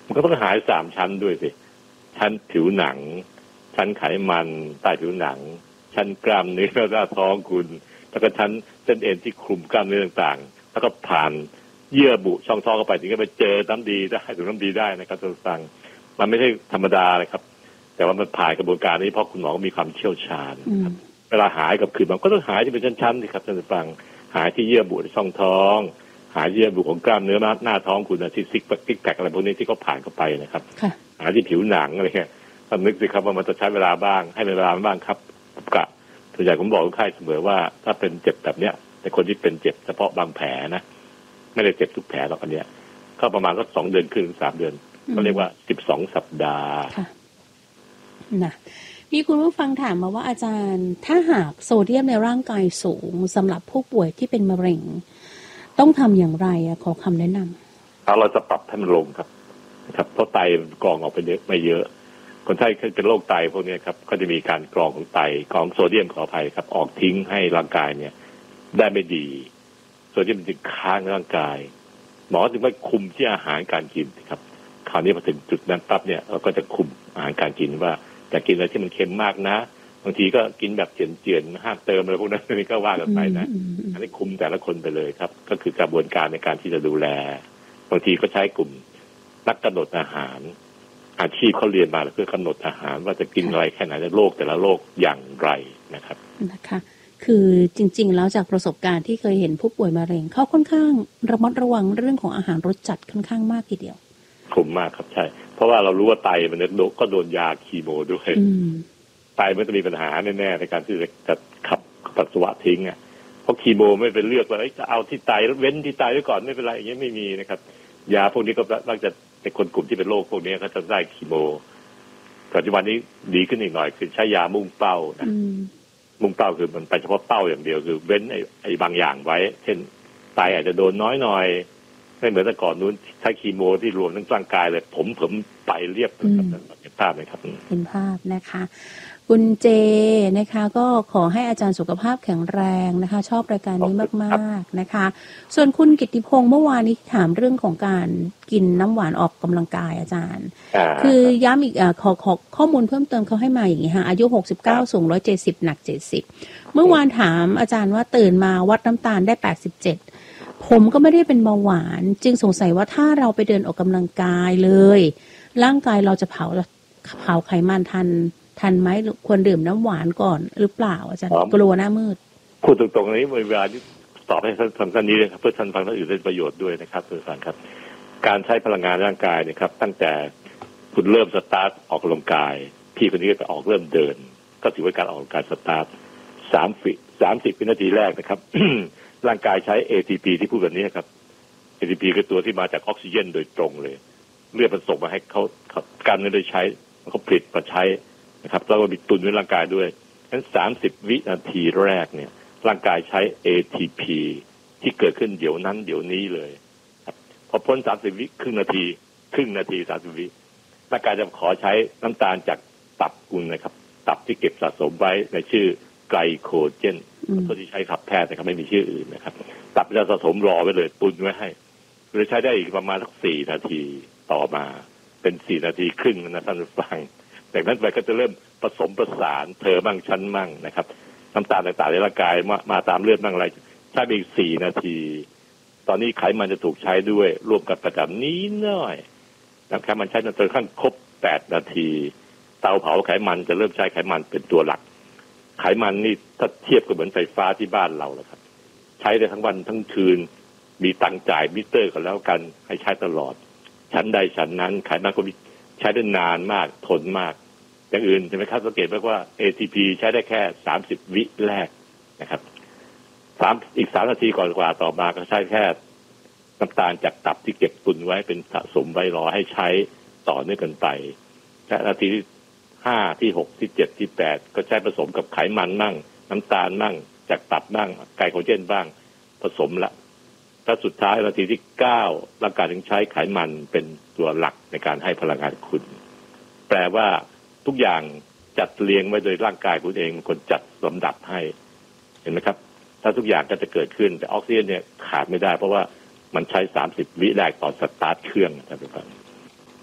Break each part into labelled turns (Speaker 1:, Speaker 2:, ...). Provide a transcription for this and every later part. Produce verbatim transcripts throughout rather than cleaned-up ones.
Speaker 1: มันก็ต้องหายสามชั้นด้วยสิชั้นผิวหนังชั้นไขมันใต้ผิวหนังชั้นกล้ามเนื้อหน้าท้องคุณแล้วก็ชั้นเส้นเอ็นที่คลุมกล้ามเนื้อต่างๆแล้วก็ผ่านเยื่อบุช่องท้องเข้าไปถึงจะไปเจอน้ำดีได้ถึงน้ำดีได้นะครับท่านผู้ฟังมันไม่ใช่ธรรมดาเลยครับแต่ว่ามันผ่านกระบวนการนี้เพราะคุณหมอมีความเชี่ยวชาญครับเวลาหายกับคืนมันก็ต้องหายที่เป็นชั้นๆสิครับท่านผู้ฟังหายที่เยื่อบุช่องท้องหายเยื่อบุของกล้ามเนื้อหน้าท้องคุณที่ซิกซิกแพคอะไรพวกนี้ที่เขาผ่านเข้าไปนะครับหายที่ผิวหนังอะไรเงี้ยท่านนึกสิครับว่ามันจะใช้เวลาบ้างให้เวลาบ้างครับกะส่วนใหญ่ผมบอกลูกค้าเสมอว่าถ้าเป็นเจ็บแบบเนี้ยแต่คนที่เป็นเจ็บเฉพาะบางแผลนะไม่ได้เจ็บทุกแผลหรอกอันเนี้ยก็ประมาณก็สองเดือนครึ่งถึงสามเดือนก็เรียกว่าสิบสองสัปดาห์
Speaker 2: นะมีคุณผู้ฟังถามมาว่าอาจารย์ถ้าหากโซเดียมในร่างกายสูงสำหรับผู้ป่วยที่เป็นมะเร็งต้องทำอย่างไรขอคำแนะนำ
Speaker 1: เราจะปรับให้มันลงครับนะครับเพราะไตกรองออกไปเยอะไม่เยอะคนไข้เป็นโรคไตพวกนี้ครับก็จะมีการกรองของไตกรองโซเดียมขออภัยครับออกทิ้งให้ร่างกายเนี่ยได้ไม่ดีโซเดียมมันจึงค้างในร่างกายหมอจึงไม่คุมที่อาหารการกินครับคราวนี้พอถึงจุดนั้นปั๊บเนี่ยเราก็จะคุมอาหารการกินว่าจะกินอะไรที่มันเค็มมากนะบางทีก็กินแบบเจือนๆห้ามเติมอะไรพวกนั้นนี่ก็ว่ากันไปนะอันนี้คุมแต่ละคนไปเลยครับก็คือกระบวนการในการที่จะดูแลบางทีก็ใช้กลุ่มนักกำหนดอาหารอาชีพเขาเรียนมาเพื่อกำหนดอาหารว่าจะกินอะไรแค่ไหนในโรคแต่ละโรคอย่างไรนะครับ
Speaker 2: นะคะคือจริงๆแล้วจากประสบการณ์ที่เคยเห็นผู้ป่วยมะเร็งเขาค่อนข้างระมัดระวังเรื่องของอาหารรสจัดค่อนข้างมากทีเดียว
Speaker 1: คุมมากครับใช่เพราะว่าเรารู้ว่าไตมันก็โดนยาคีโมด้วยไตมันจะมีปัญหาแน่ๆในการที่จะขับปัสสาวะทิ้งอ่ะเพราะคีโมไม่เป็นเลือกว่าจะเอาที่ไตเว้นที่ไตไว้ก่อนไม่เป็นไรอย่างเงี้ยไม่มีนะครับยาพวกนี้ก็มักจะในคนกลุ่มที่เป็นโรคพวกนี้เขาจะได้คีโมปัจจุบันนี้ดีขึ้นอีกหน่อยคือใช้ยามุ่งเป้านะมุ่งเป้าคือมันไปเฉพาะเป้าอย่างเดียวคือเว้นไอ้ไอ้บางอย่างไว้เช่นไตอาจจะโดนน้อยหน่อยไม่เหมือนแต่ก่อนนู้นใช้คีโมที่รวมทั้งร่างกายเลยผมผมไปเรียบเห็นภาพไหมครับ
Speaker 2: เห็นภาพนะคะคุณเจนะคะก็ขอให้อาจารย์สุขภาพแข็งแรงนะคะชอบรายการนี้มากๆนะคะส่วนคุณกิตติพงศ์เมื่อวานนี้ถามเรื่องของการกินน้ำหวานออกกำลังกายอาจารย์คือย้ำอีกอ่ะขอขอข้อมูลเพิ่มเติมเขาให้มาอย่างนี้ค่ะอายุหกสิบเก้าสูงหนึ่งร้อยเจ็ดสิบหนักเจ็ดสิบเมื่อวานถามอาจารย์ว่าตื่นมาวัดน้ำตาลได้แปดสิบเจ็ดผมก็ไม่ได้เป็นเบาหวานจึงสงสัยว่าถ้าเราไปเดินออกกำลังกายเลยร่างกายเราจะเผาเผาไขมันทันทันไหมควรดื่มน้ำหวานก่อนหรือเปล่าอาจารย์กลัวหน้ามืด
Speaker 1: พูดตรงๆนี้เวลาที่ตอบให้ท่านฟังท่านนี้เลยครับเพื่อท่านฟังท่านอื่นได้ประโยชน์ด้วยนะครับท่านฟังครับการใช้พลังงานร่างกายเนี่ยครับตั้งแต่คุณเริ่มสตาร์ทออกกำลังกายพี่คนนี้ก็ไปออกเริ่มเดินก็ถือว่าการออกกำลังกายสตาร์ทสามสิบสามสิบวินาทีแรกนะครับ ร่างกายใช้ เอ ที พี ที่พูดแบบนี้ครับ เอ ที พี คือตัวที่มาจากออกซิเจนโดยตรงเลยเลือดมันส่งมาให้เขาการนั้นได้ใช้เขาผลิตมาใช้นะครับแล้วก็มีตุนไว้ร่างกายด้วยงั้นสามสิบวินาทีแรกเนี่ยร่างกายใช้ เอ ที พี ที่เกิดขึ้นเดี๋ยวนั้นเดี๋ยวนี้เลยครับพอพ้นสามสิบวิครึ่งนาทีครึ่งนาทีสามสิบวิร่างกายจะขอใช้น้ำตาลจากตับคุณนะครับตับที่เก็บสะสมไว้ในชื่อไกลโคเจนตัวที่ใช้ขับแพทย์นะครับไม่มีชื่ออื่นนะครับตับจะสะสมรอไว้เลยตุนไว้ให้หรือใช้ได้อีกประมาณสักสี่นาทีต่อมาเป็นสี่นาทีครึ่งนะท่านผู้ฟังจากนั้นไปก็จะเริ่มผสมประสานเธอมั่งชั้นมั่งนะครับน้ำตาลต่างๆในร่างกายมามาตามเลือดมั่งอะไรใช้ไปอีกสี่นาทีตอนนี้ไขมันจะถูกใช้ด้วยร่วมกับประจำนี้น้อยนะครับมันใช้จนจนขั้นครบแปดนาทีเตาเผาไขมันจะเริ่มใช้ไขมันเป็นตัวหลักไขมันนี่ถ้าเทียบกับเหมือนไฟฟ้าที่บ้านเราแหละครับใช้ได้ทั้งวันทั้งคืนมีตังจ่ายมิเตอร์กันแล้วกันให้ใช้ตลอดชั้นใดชั้นนั้นไขมันก็มีใช้ได้นานมากทนมากอย่างอื่นใช่ไหมครับสังเกตไหมว่า เอ ที พี ใช้ได้แค่สามสิบวิแรกนะครับสามอีกสามนาทีก่อนกว่าต่อมาก็ใช้แค่น้ำตาลจากตับที่เก็บตุนไว้เป็นสะสมไว้รอให้ใช้ต่อเนื่องกันไปและนาทีที่ห้าที่หกที่เจ็ดที่แปดก็ใช้ผสมกับไขมันบ้างน้ำตาลบ้างจากตับบ้างไกลโคเจนบ้างผสมละถ้าสุดท้ายนาทีที่เก้าร่างกายถึงใช้ไขมันเป็นตัวหลักในการให้พลังงานคุณแปลว่าทุกอย่างจัดเรียงไว้โดยร่างกายคุณเองคนจัดลำดับให้เห็นไหมครับถ้าทุกอย่างก็จะเกิดขึ้นแต่ออกซิเจนเนี่ยขาดไม่ได้เพราะว่ามันใช้สามสิบวิแรกตอนสตาร์ทเครื่องท่านผู้ฟัง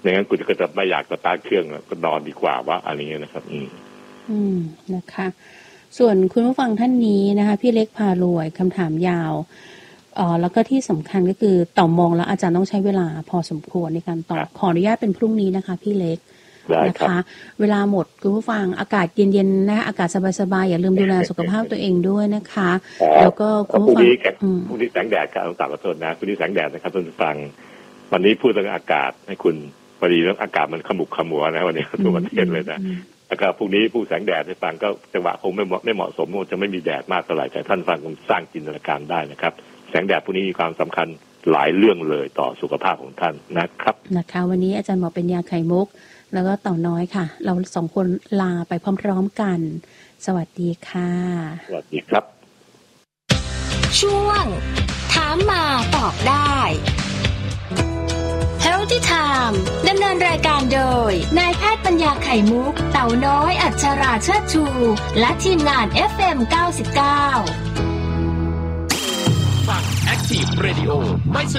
Speaker 1: ไม่งั้นคุณก็จะไม่อยากสตาร์ทเครื่องก็นอนดีกว่าว่าอะไรเงี้ยนะครับอืม
Speaker 2: อืมนะคะส่วนคุณผู้ฟังท่านนี้นะคะพี่เล็กพารวยคำถามยาวเอ่อแล้วก็ที่สำคัญก็คือต่อมองแล้วอาจารย์ต้องใช้เวลาพอสมควรในการตอบขออนุญาตเป็นพรุ่งนี้นะคะพี่เล็กนะคะเวลาหมดคุณผู้ฟังอากาศเย็นๆนะอากาศสบายๆอย่าลืมดูแลสุขภาพตัวเองด้วยนะคะแล้วก็คุณผู้ฟัง
Speaker 1: พรุ่งนี้แสงแดดครับต้องตามขอโทษนะพรุ่งนี้แสงแดดนะครับท่านผู้ฟังวันนี้พูดเรื่องอากาศให้คุณพอดีเรื่องอากาศมันขมุกขมัวนะวันนี้ทั่วประเทศเลยนะแล้วก็พรุ่งนี้ผู้แสงแดดให้ฟังก็จังหวะคงไม่เหมาะไม่เหมาะสมคงจะไม่มีแดดมากเท่าไหร่แต่ท่านฟังคงสร้างจินตนาการได้นะครับแสงแดดพวกนี้มีความสำคัญหลายเรื่องเลยต่อสุขภาพของท่านนะครับ
Speaker 2: นะคะวันนี้อาจารย์หมอเป็นยาไข่มุกแล้วก็เต่าน้อยค่ะเราสองคนลาไปพร้อมๆกันสวัสดีค่ะ
Speaker 1: สวัสดีครับ
Speaker 3: ช่วงถามมาตอบได้ Healthy Time ดำเนินรายการโดยนายแพทย์ปัญญาไข่มุกเต่าน้อยอัชราเชิดชูและทีมงาน เอฟ เอ็ม เก้าสิบเก้า
Speaker 4: ฟัง Active Radio ไม่